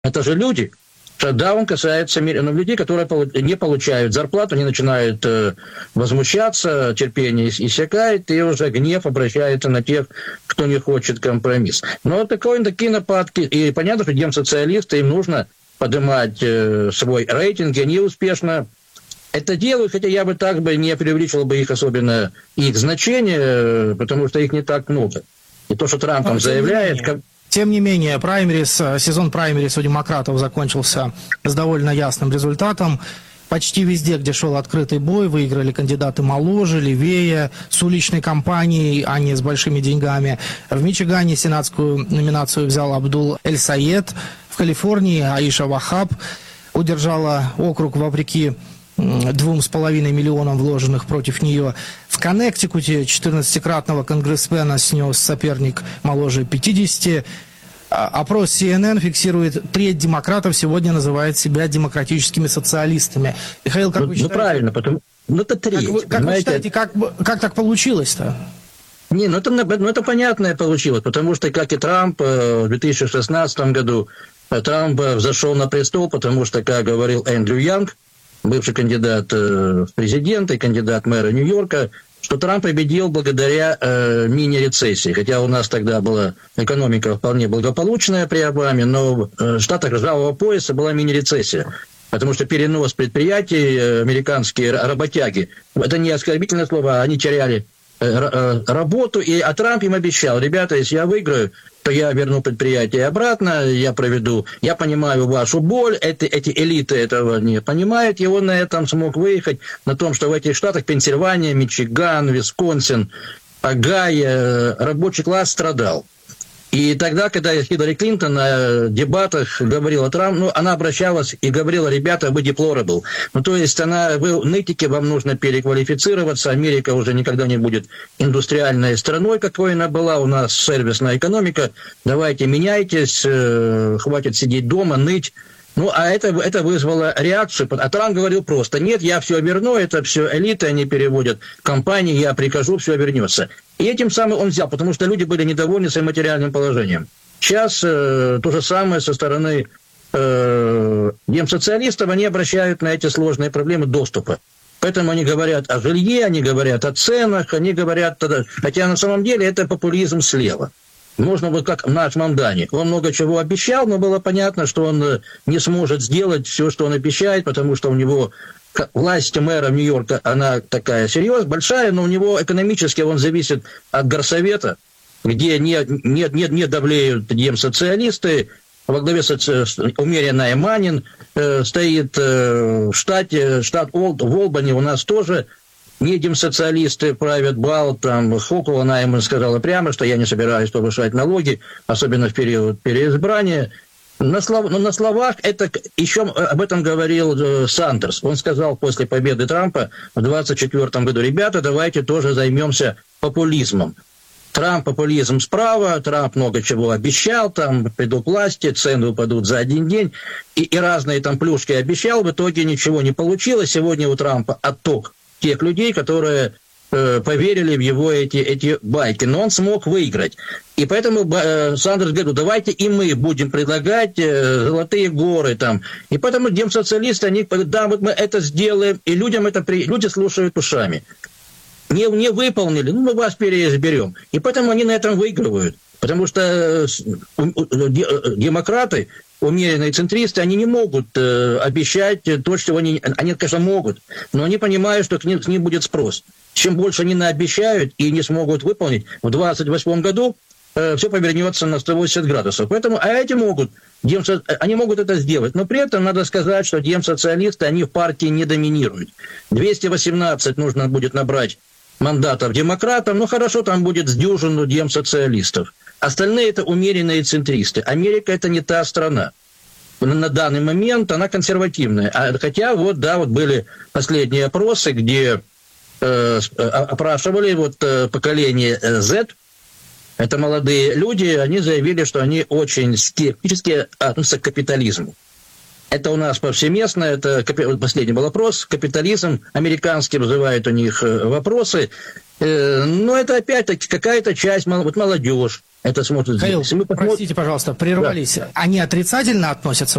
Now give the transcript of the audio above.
Это же люди. Шатдаун касается людей, которые не получают зарплату, они начинают возмущаться, терпение иссякает, и уже гнев обращается на тех, кто не хочет компромисс. Но такие нападки, и понятно, что демсоциалисты, им нужно поднимать свой рейтинг, и они успешно это делают, хотя я бы так бы не преувеличивал бы их особенно, их значение, потому что их не так много. И то, что Трамп там заявляет... Тем не менее, сезон праймерис у демократов закончился с довольно ясным результатом. Почти везде, где шел открытый бой, выиграли кандидаты моложе, левее, с уличной кампанией, а не с большими деньгами. В Мичигане сенатскую номинацию взял Абдул Эль-Саед. В Калифорнии Аиша Вахаб удержала округ вопреки 2,5 миллионам вложенных против нее. В Коннектикуте 14-кратного конгрессмена снес соперник моложе 50. Опрос CNN фиксирует, треть демократов сегодня называет себя демократическими социалистами. Михаил, как вы считаете? Правильно, это треть. Как вы считаете, как так получилось-то? Это понятное получилось, потому что, как и Трамп в 2016 году, Трамп взошел на престол, потому что, как говорил Эндрю Янг, бывший кандидат в президенты, кандидат мэра Нью-Йорка, что Трамп победил благодаря мини-рецессии. Хотя у нас тогда была экономика вполне благополучная при Обаме, но в штатах ржавого пояса была мини-рецессия. Потому что перенос предприятий, американские работяги, это не оскорбительное слово, они теряли работу, а Трамп им обещал: ребята, если я выиграю, то я верну предприятие обратно, я понимаю вашу боль, эти элиты этого не понимают, и он на этом смог выехать, на том, что в этих штатах Пенсильвания, Мичиган, Висконсин, Огайо, рабочий класс страдал. И тогда, когда Хиллари Клинтон на дебатах говорила Трампу, она обращалась и говорила: ребята, вы deplorable. То есть вы нытики, вам нужно переквалифицироваться, Америка уже никогда не будет индустриальной страной, какой она была, у нас сервисная экономика, давайте меняйтесь, хватит сидеть дома, ныть. Это вызвало реакцию. А Трамп говорил просто: нет, я все верну, это все элиты, они переводят компании, я прикажу, все вернется. И этим самым он взял, потому что люди были недовольны своим материальным положением. Сейчас то же самое со стороны демсоциалистов, они обращают на эти сложные проблемы доступа. Поэтому они говорят о жилье, они говорят о ценах, они говорят... Хотя на самом деле это популизм слева. Можно как наш Мамдани. Он много чего обещал, но было понятно, что он не сможет сделать все, что он обещает, потому что у него власть мэра Нью-Йорка, она такая серьезная, большая, но у него экономически он зависит от горсовета, где не давлеют демсоциалисты. Во главе умеренная Манин стоит в штат Олбани, у нас тоже не демсоциалисты правят бал, там Хокул, она ему сказала прямо, что я не собираюсь повышать налоги, особенно в период переизбрания. На словах это еще об этом говорил Сандерс. Он сказал после победы Трампа в 2024 году: ребята, давайте тоже займемся популизмом. Трамп популизм справа, Трамп много чего обещал, там придут к власти, цены упадут за один день, и разные там плюшки обещал, в итоге ничего не получилось. Сегодня у Трампа отток тех людей, которые поверили в его эти байки, но он смог выиграть. И поэтому Сандерс говорит: давайте и мы будем предлагать золотые горы там. И поэтому демсоциалисты, они говорят: да, вот мы это сделаем, и люди слушают ушами. Не выполнили, мы вас переизберем. И поэтому они на этом выигрывают. Потому что демократы, умеренные центристы, они не могут обещать то, что они, конечно, могут, но они понимают, что к ним будет спрос. Чем больше они наобещают и не смогут выполнить, в 2028 году все повернется на 180 градусов. Поэтому, эти они могут это сделать. Но при этом надо сказать, что демсоциалисты, они в партии не доминируют. 218 нужно будет набрать мандатов демократам, хорошо, там будет с дюжину демсоциалистов. Остальные это умеренные центристы. Америка это не та страна. На данный момент она консервативная. Хотя были последние опросы, где опрашивали поколение Z, это молодые люди, они заявили, что они очень скептически относятся к капитализму. Это у нас повсеместно, это последний был опрос, капитализм американский вызывает у них вопросы. Но это опять-таки какая-то часть, молодежь, это сможет Михаил, сделать. Если мы посмотрим... простите, пожалуйста, прервались. Они отрицательно относятся